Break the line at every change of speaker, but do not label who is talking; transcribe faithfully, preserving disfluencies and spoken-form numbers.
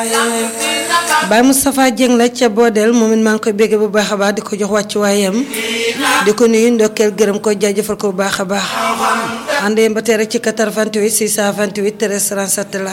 Baye Moustapha Dieng la ca Bodel moom it maa ngi koy bégge bu baax a baax di ko jox wàccu waayam di ko nuyu ndokkeel gërëm ko jaajëfal ko bu baax a baax ànd yéen ba tey rek ci quatre-vingt-huit six cent vingt-huit treize trente-sept la